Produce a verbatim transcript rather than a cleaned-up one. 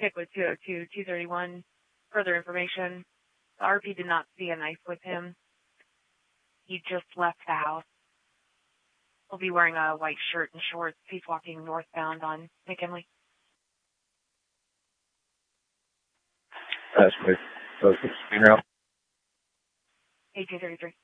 Pickwood two oh two, two thirty-one. Further information. The R P did not see a knife with him. He just left the house. He'll be wearing a white shirt and shorts. He's walking northbound on McKinley. That's good. So it's the route. eighteen thirty-three.